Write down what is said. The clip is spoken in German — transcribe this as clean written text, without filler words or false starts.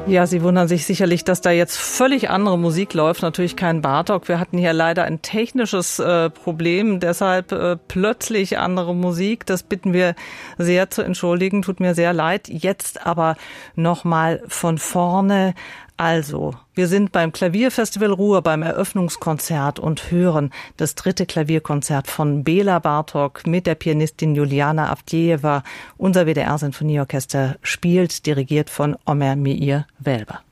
Ja, Sie wundern sich sicherlich, dass da jetzt völlig andere Musik läuft. Natürlich kein Bartók. Wir hatten hier leider ein technisches Problem, deshalb plötzlich andere Musik. Das bitten wir sehr zu entschuldigen. Tut mir sehr leid. Jetzt aber nochmal von vorne. Also, wir sind beim Klavierfestival Ruhr beim Eröffnungskonzert und hören das 3. Klavierkonzert von Béla Bartók mit der Pianistin Juliana Avdjejewa. Unser WDR-Sinfonieorchester spielt, dirigiert von Ömer Meir Welber.